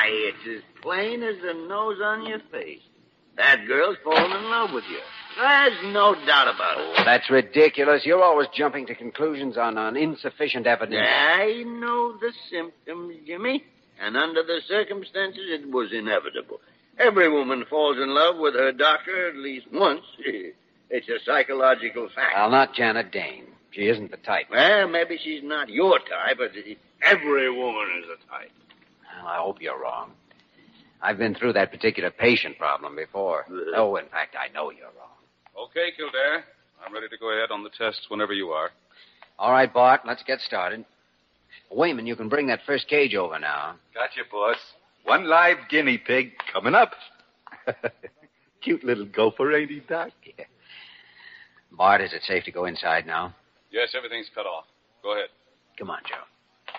it's as plain as the nose on your face. That girl's fallen in love with you. There's no doubt about it. That's ridiculous. You're always jumping to conclusions on insufficient evidence. I know the symptoms, Jimmy. And under the circumstances, it was inevitable. Every woman falls in love with her doctor at least once. It's a psychological fact. Well, not Janet Dane. She isn't the type. Well, maybe she's not your type, but every woman is a type. Well, I hope you're wrong. I've been through that particular patient problem before. Oh, in fact, I know you're wrong. Okay, Kildare. I'm ready to go ahead on the tests whenever you are. All right, Bart, let's get started. Wayman, you can bring that first cage over now. Gotcha, boss. One live guinea pig coming up. Cute little gopher, ain't he, Doc? Yeah. Bart, is it safe to go inside now? Yes, everything's cut off. Go ahead. Come on, Joe.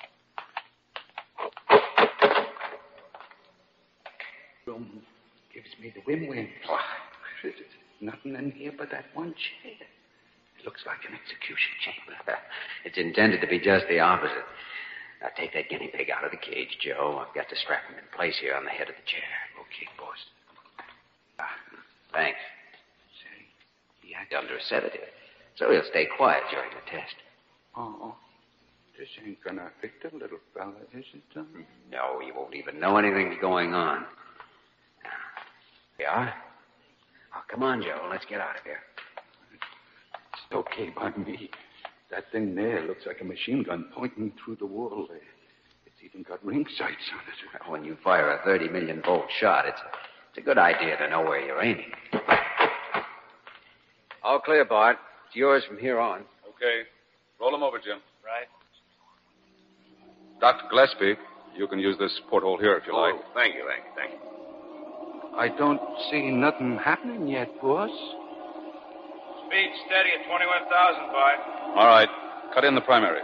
Room gives me the whim. Oh, there's nothing in here but that one chair. It looks like an execution chamber. It's intended to be just the opposite. Now, take that guinea pig out of the cage, Joe. I've got to strap him in place here on the head of the chair. Okay, boss. Thanks. Say, He's under a sedative, so he'll stay quiet during the test. Oh, this ain't gonna affect the little fella, is it, Tom? No, he won't even know anything's going on. Here you are. Oh, come on, Joe. Let's get out of here. It's okay by me. That thing there looks like a machine gun pointing through the wall there. It's even got ring sights on it. When you fire a 30 million volt shot, it's a good idea to know where you're aiming. All clear, Bart. It's yours from here on. Okay. Roll him over, Jim. Right. Dr. Gillespie, you can use this porthole here if you like. Thank you. I don't see nothing happening yet, boss. Speed steady at 21,000, Bart. All right. Cut in the primaries.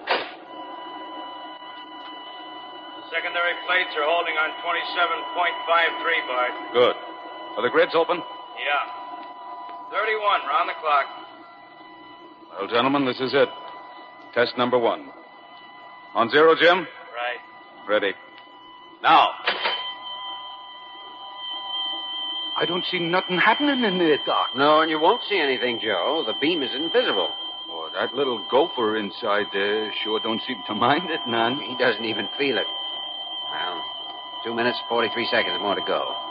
Secondary plates are holding on 27.53, Bart. Good. Are the grids open? Yeah. 31, round the clock. Well, gentlemen, this is it. Test number 1. On 0, Jim? Right. Ready. Now. I don't see nothing happening in there, Doc. No, and you won't see anything, Joe. The beam is invisible. Oh, that little gopher inside there sure don't seem to mind it none. He doesn't even feel it. Well, 2 minutes, 43 seconds more to go.